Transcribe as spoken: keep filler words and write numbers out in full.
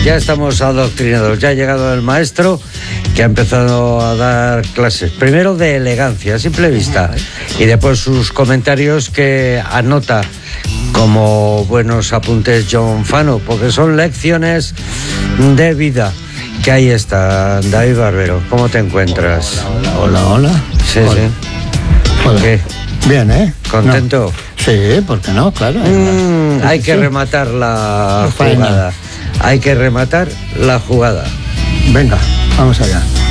ya estamos adoctrinados. Ya ha llegado el maestro que ha empezado a dar clases. Primero de elegancia, a simple vista. Y después sus comentarios que anota como buenos apuntes John Fano, porque son lecciones de vida. Que ahí está, David Barbero. ¿Cómo te encuentras? Hola, hola, hola. Sí, hola. sí. Hola. ¿Qué? Bien, ¿eh? ¿Contento? No. Sí, ¿por qué no? Claro. Mm, hay que sí. rematar la Faena. jugada. Hay que rematar la jugada. Venga, vamos allá.